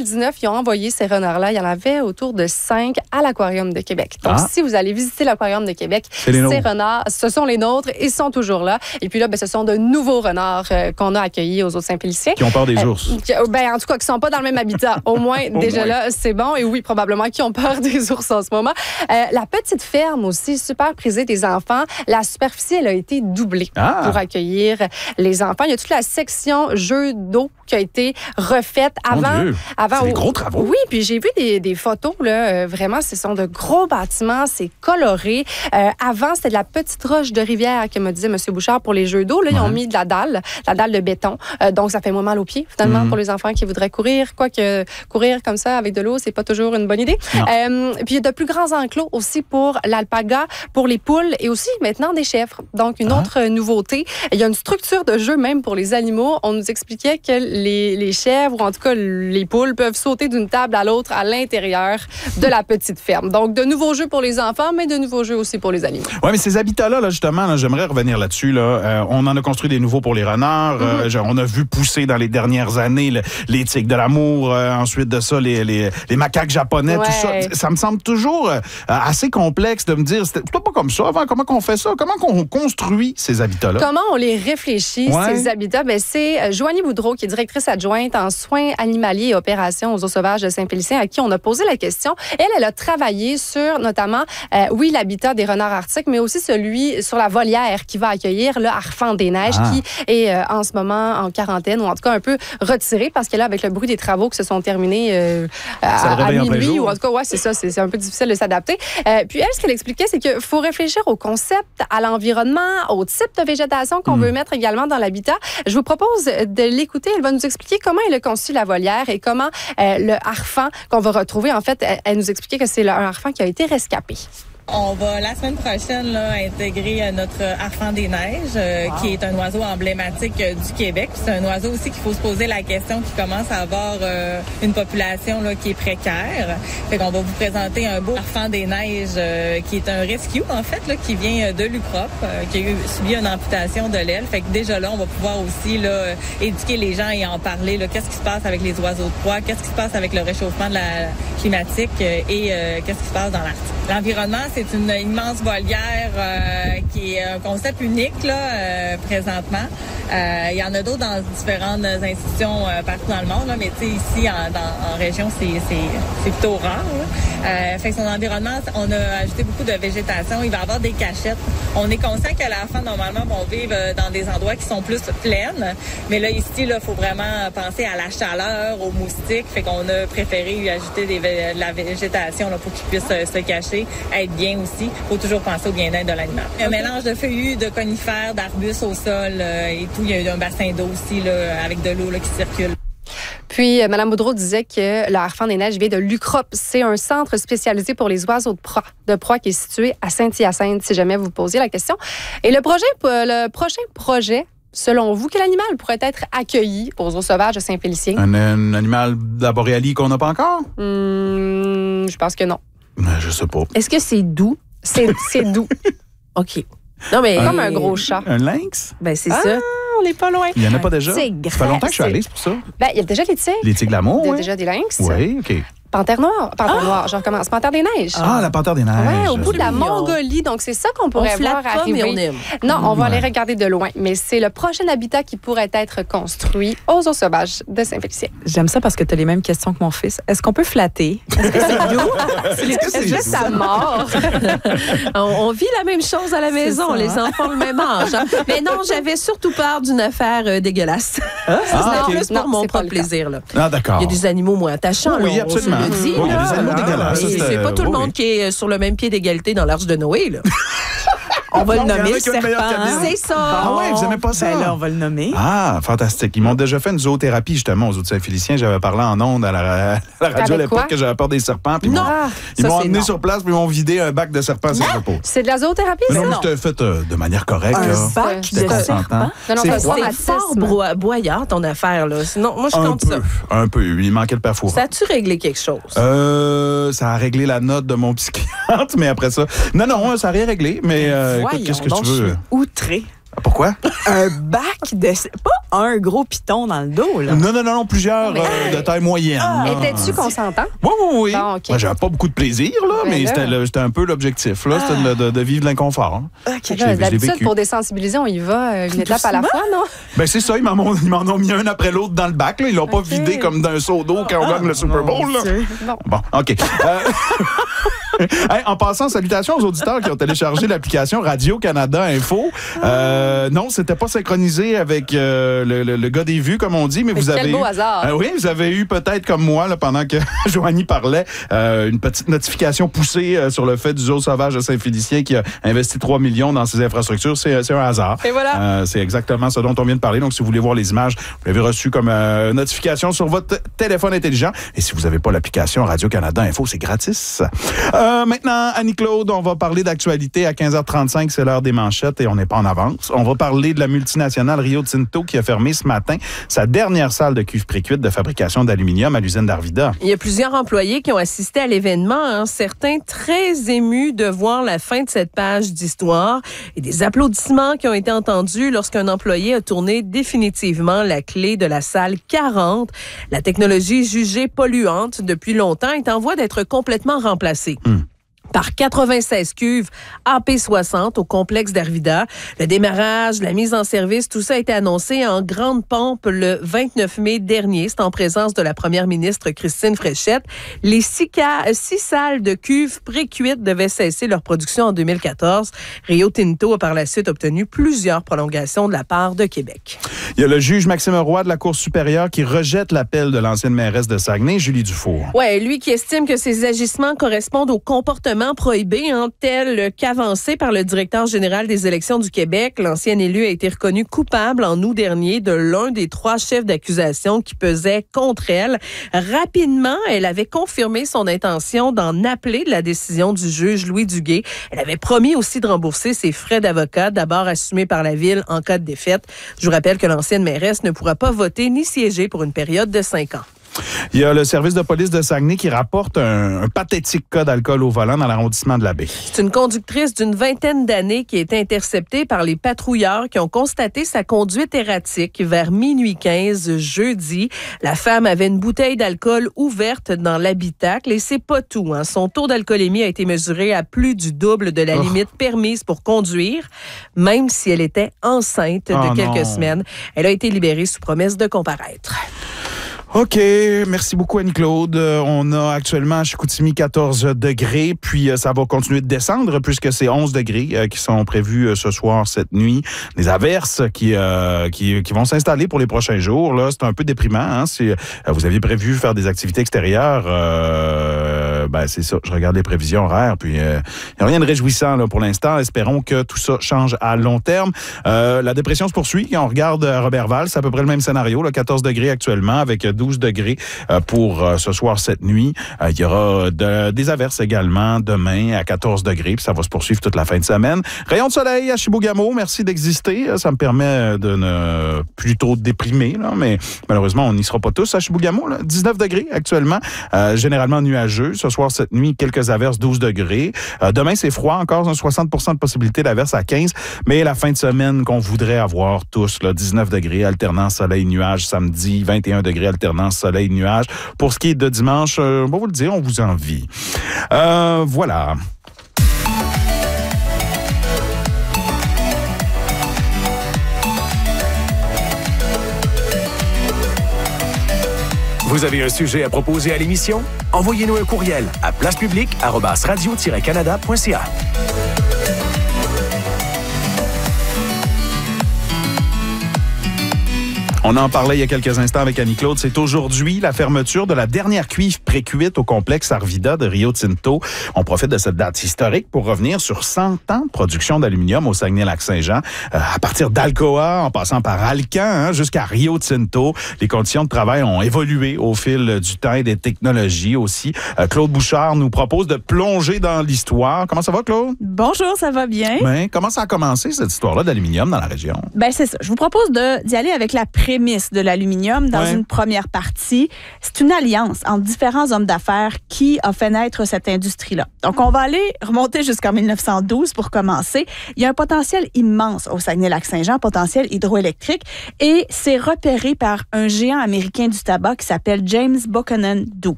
2019, ils ont envoyé ces renards-là. Il y en avait autour de 5 à l'Aquarium de Québec. Donc, si vous allez visiter l'Aquarium de Québec, ces renards, ce sont les nôtres. Ils sont toujours là. Et puis là, ce sont de nouveaux renards qu'on a accueillis aux Eaux-de-Saint-Félicien. Qui ont peur des ours. En tout cas, qui ne sont pas dans le même habitat. Au moins, déjà là, c'est bon. Et oui, probablement qui ont peur des ours en ce moment. La petite ferme aussi, super prisée des enfants. La superficie, elle a été doublée pour accueillir les enfants. Il y a toute la section jeux d'eau qui a été refaite avant. C'est des gros travaux. Oui, puis j'ai vu des photos, là, vraiment, ce sont de gros bâtiments, c'est coloré. Avant, c'était de la petite roche de rivière, que me disait M. Bouchard, pour les jeux d'eau. Là, ils ont mis de la dalle de béton. Donc, ça fait moins mal aux pieds, finalement, pour les enfants qui voudraient courir. Quoique courir comme ça avec de l'eau, c'est pas toujours une bonne idée. Puis, il y a de plus grands enclos aussi pour l'alpaga, pour les poules et aussi maintenant des chèvres. Donc, une autre nouveauté. Il y a une structure de jeu même pour les animaux. On nous expliquait que les chèvres, ou en tout cas les poules, peuvent sauter d'une table à l'autre à l'intérieur de la petite ferme. Donc, de nouveaux jeux pour les enfants, mais de nouveaux jeux aussi pour les animaux. Oui, mais ces habitats-là, justement, j'aimerais revenir là-dessus. On en a construit des nouveaux pour les renards. On a vu pousser dans les dernières années les tigres de l'amour. Ensuite de ça, les macaques japonais, tout ça. Ça me semble toujours assez complexe de me dire, c'était pas comme ça avant. Comment qu'on fait ça? Comment qu'on construit ces habitats-là? Comment on les réfléchit, ces habitats? C'est Joanie Boudreau, qui est directrice adjointe en soins animaliers et opérations aux eaux sauvages de Saint-Félicien, à qui on a posé la question. Elle a travaillé sur, notamment, l'habitat des renards arctiques, mais aussi celui sur la volière qui va accueillir le harfang des neiges, qui est en ce moment en quarantaine, ou en tout cas un peu retiré, parce que là, avec le bruit des travaux qui se sont terminés à minuit, ou en tout cas, c'est ça, c'est un peu difficile de s'adapter. Puis elle, ce qu'elle expliquait, c'est qu'il faut réfléchir au concept, à l'environnement, au type de végétation qu'on veut mettre également dans l'habitat. Je vous propose de l'écouter. Elle va nous expliquer comment elle a conçu la volière et comment le harfang qu'on va retrouver, en fait, elle nous expliquait que c'est un harfang qui a été rescapé. On va, la semaine prochaine, intégrer notre harfang des neiges, qui est un oiseau emblématique du Québec. C'est un oiseau aussi qu'il faut se poser la question, qui commence à avoir une population qui est précaire. Fait qu'on va vous présenter un beau harfang des neiges, qui est un rescue, en fait, qui vient de l'Ukrop, qui a subi une amputation de l'aile. Fait que déjà là, on va pouvoir aussi éduquer les gens et en parler. Qu'est-ce qui se passe avec les oiseaux de proie? Qu'est-ce qui se passe avec le réchauffement climatique et qu'est-ce qui se passe dans l'Arctique? L'environnement, c'est une immense volière qui est un concept unique présentement. Il y en a d'autres dans différentes institutions partout dans le monde, mais ici en région, c'est plutôt rare. Fait que son environnement, on a ajouté beaucoup de végétation. Il va y avoir des cachettes. On est conscient que la fin, normalement, vont vivre dans des endroits qui sont plus plaines. Mais là, ici, il faut vraiment penser à la chaleur, aux moustiques. Fait qu'on a préféré lui ajouter de la végétation pour qu'il puisse se cacher, être bien aussi. Il faut toujours penser au bien-être de l'animal. Un mélange de feuillus, de conifères, d'arbustes au sol et tout. Il y a un bassin d'eau aussi avec de l'eau qui circule. Puis, Mme Boudreau disait que le harfang des neiges vient de l'Ukrop. C'est un centre spécialisé pour les oiseaux de proie qui est situé à Saint-Hyacinthe, si jamais vous posiez la question. Et le prochain projet, selon vous, quel animal pourrait être accueilli aux eaux sauvages de Saint-Félicien? Un animal de la boréalie qu'on n'a pas encore? Je pense que non. Je sais pas. Est-ce que c'est doux? C'est doux. OK. Non, mais comme un gros chat. Un lynx? Ben, c'est ça. On n'est pas loin. Il n'y en a pas déjà? C'est Ça fait longtemps que je suis allée, c'est pour ça. Il y a déjà les tigres. Les tigres d'amour, Il y a déjà des lynx. Oui, OK. Panthère noire. Je recommence. Panthère des neiges. La panthère des neiges. Oui, au bout de la Mongolie. Donc, c'est ça qu'on pourrait voir arriver. Mais on aime. Non, on va aller regarder de loin. Mais c'est le prochain habitat qui pourrait être construit aux eaux sauvages de Saint-Félicien. J'aime ça parce que tu as les mêmes questions que mon fils. Est-ce qu'on peut flatter? Est-ce que c'est doux? Est-ce que ça mord? On vit la même chose à la maison. Les enfants ont le même âge. Mais non, j'avais surtout peur d'une affaire dégueulasse. C'est plus pour mon propre plaisir. D'accord. Il y a des animaux moins attachants. Oui, absolument. On se le dit. Oui, il y a des animaux dégueulasses. C'est pas tout le monde qui est sur le même pied d'égalité dans l'Arche de Noé, là. On va le nommer, le serpent. C'est ça. Ah ouais, vous n'aimez pas ça? Ben là, on va le nommer. Ah, fantastique. Ils m'ont déjà fait une zoothérapie, justement, aux eaux de Saint-Félicien. J'avais parlé en ondes à la radio à l'époque que j'avais peur des serpents. Puis ils m'ont emmené sur place, puis ils m'ont vidé un bac de serpents sur le pot. C'est de la zoothérapie, ça? Non, c'était fait de manière correcte. Un bac de serpents? C'est fort broyard, ton affaire, là. Sinon, moi, je compte ça. Un peu. Il manquait le parfois. Ça a-tu réglé quelque chose? Ça a réglé la note de mon psychiatre, mais après ça... Non, ça n'a rien réglé, mais... qu'est-ce que tu veux? Outré. Pourquoi? Un bac de... Pas un gros piton dans le dos, là. Non, plusieurs de taille moyenne. Étais-tu consentant? Oui. Bon, okay. Moi, j'avais pas beaucoup de plaisir, là, mais c'était un peu l'objectif. Là, c'était de vivre l'inconfort. Okay. D'habitude, pour désensibiliser, on y va une étape à la fois, non? Ben c'est ça, ils m'en ont mis un après l'autre dans le bac. Là. Ils l'ont pas vidé comme d'un seau d'eau quand on gagne le Super Bowl. Là. Bon, OK. Hey, en passant, salutations aux auditeurs qui ont téléchargé l'application Radio-Canada Info. Non, c'était pas synchronisé avec le gars des vues, comme on dit, mais vous avez quel beau hasard. Oui, vous avez eu peut-être comme moi, là, pendant que Joanie parlait, une petite notification poussée sur le fait du zoo sauvage de Saint-Félicien qui a investi 3 millions dans ses infrastructures. C'est un hasard. Et voilà. C'est exactement ce dont on vient de parler. Donc, si vous voulez voir les images, vous l'avez reçu comme notification sur votre téléphone intelligent. Et si vous n'avez pas l'application Radio-Canada Info, c'est gratis. Maintenant, Annie-Claude, on va parler d'actualité à 15h35. C'est l'heure des manchettes et on n'est pas en avance. On va parler de la multinationale Rio Tinto qui a fermé ce matin sa dernière salle de cuve précuite de fabrication d'aluminium à l'usine d'Arvida. Il y a plusieurs employés qui ont assisté à l'événement, certains très émus de voir la fin de cette page d'histoire et des applaudissements qui ont été entendus lorsqu'un employé a tourné définitivement la clé de la salle 40. La technologie jugée polluante depuis longtemps est en voie d'être complètement remplacée. Par 96 cuves AP60 au complexe d'Arvida. Le démarrage, la mise en service, tout ça a été annoncé en grande pompe le 29 mai dernier. C'est en présence de la première ministre Christine Fréchette. Les 6 salles de cuves précuites devaient cesser leur production en 2014. Rio Tinto a par la suite obtenu plusieurs prolongations de la part de Québec. Il y a le juge Maxime Roy de la Cour supérieure qui rejette l'appel de l'ancienne mairesse de Saguenay, Julie Dufour. Oui, lui qui estime que ces agissements correspondent au comportement prohibé, tel qu'avancé par le directeur général des élections du Québec. L'ancienne élue a été reconnue coupable en août dernier de l'un des 3 chefs d'accusation qui pesaient contre elle. Rapidement, elle avait confirmé son intention d'en appeler de la décision du juge Louis Duguay. Elle avait promis aussi de rembourser ses frais d'avocat, d'abord assumés par la Ville en cas de défaite. Je vous rappelle que l'ancienne mairesse ne pourra pas voter ni siéger pour une période de 5 ans. Il y a le service de police de Saguenay qui rapporte un pathétique cas d'alcool au volant dans l'arrondissement de la Baie. C'est une conductrice d'une 20aine d'années qui a été interceptée par les patrouilleurs qui ont constaté sa conduite erratique vers minuit 15 jeudi. La femme avait une bouteille d'alcool ouverte dans l'habitacle et c'est pas tout. Son taux d'alcoolémie a été mesuré à plus du double de la limite permise pour conduire, même si elle était enceinte de quelques semaines. Elle a été libérée sous promesse de comparaître. OK, merci beaucoup Annie-Claude. On a actuellement à Chicoutimi 14 degrés, puis ça va continuer de descendre puisque c'est 11 degrés qui sont prévus ce soir, cette nuit. Des averses qui vont s'installer pour les prochains jours. Là, c'est un peu déprimant. Si vous aviez prévu faire des activités extérieures, c'est ça. Je regarde les prévisions horaires, puis il n'y a rien de réjouissant là, pour l'instant. Espérons que tout ça change à long terme. La dépression se poursuit. Quand on regarde Robertval, c'est à peu près le même scénario. Là, 14 degrés actuellement avec 12 degrés pour ce soir, cette nuit. Il y aura des averses également demain à 14 degrés, puis ça va se poursuivre toute la fin de semaine. Rayon de soleil à Chibougamau, merci d'exister. Ça me permet de ne plus trop déprimer, là, mais malheureusement, on n'y sera pas tous à Chibougamau. Là. 19 degrés actuellement, généralement nuageux. Ce soir, cette nuit, quelques averses, 12 degrés. Demain, c'est froid encore, 60% de possibilité d'averse à 15, mais la fin de semaine qu'on voudrait avoir tous, là, 19 degrés, alternant soleil-nuage samedi, 21 degrés, alternant soleil-nuage. Pour ce qui est de dimanche, on va vous le dire, on vous envie. Voilà. Vous avez un sujet à proposer à l'émission? Envoyez-nous un courriel à placepublique@radio-canada.ca. On en parlait il y a quelques instants avec Annie-Claude. C'est aujourd'hui la fermeture de la dernière cuve précuite au complexe Arvida de Rio Tinto. On profite de cette date historique pour revenir sur 100 ans de production d'aluminium au Saguenay-Lac-Saint-Jean. À partir d'Alcoa, en passant par Alcan, jusqu'à Rio Tinto, les conditions de travail ont évolué au fil du temps et des technologies aussi. Claude Bouchard nous propose de plonger dans l'histoire. Comment ça va, Claude? Bonjour, ça va bien? Ben, comment ça a commencé, cette histoire-là d'aluminium dans la région? Ben, c'est ça. Je vous propose d'y aller avec la prémices de l'aluminium dans une première partie. C'est une alliance entre différents hommes d'affaires qui a fait naître cette industrie-là. Donc, on va aller remonter jusqu'en 1912 pour commencer. Il y a un potentiel immense au Saguenay-Lac-Saint-Jean, potentiel hydroélectrique, et c'est repéré par un géant américain du tabac qui s'appelle James Buchanan Dew.